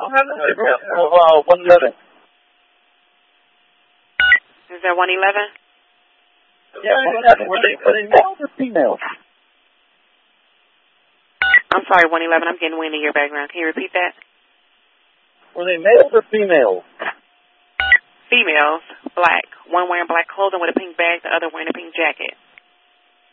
111. Is that 111? Yeah, 111. Were they males or females? I'm sorry, 111. I'm getting wind in your background. Can you repeat that? Were they males or females? Females, black. One wearing black clothing with a pink bag, the other wearing a pink jacket.